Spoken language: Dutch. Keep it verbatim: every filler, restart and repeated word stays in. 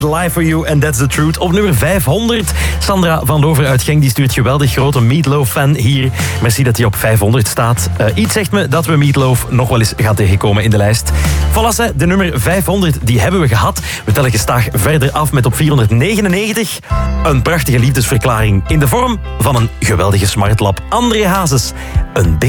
Live for You and That's the Truth. Op nummer vijfhonderd. Sandra van Lover uit Genk die stuurt geweldig grote Meatloaf-fan hier. Merci dat hij op vijfhonderd staat. Uh, iets zegt me dat we Meatloaf nog wel eens gaan tegenkomen in de lijst. Voilà, de nummer vijfhonderd, die hebben we gehad. We tellen gestaag verder af met op vierhonderdnegenennegentig. Een prachtige liefdesverklaring in de vorm van een geweldige smartlap. André Hazes, een